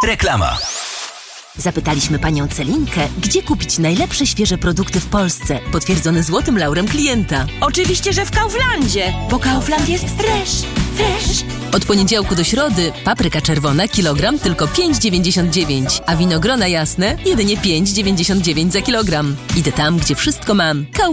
Reklama. Zapytaliśmy panią Celinkę, gdzie kupić najlepsze świeże produkty w Polsce, potwierdzone złotym laurem klienta. Oczywiście, że w Kauflandzie, bo Kaufland jest fresh. Od poniedziałku do środy papryka czerwona kilogram tylko 5,99, a winogrona jasne jedynie 5,99 za kilogram. Idę tam, gdzie wszystko mam. Kaufland.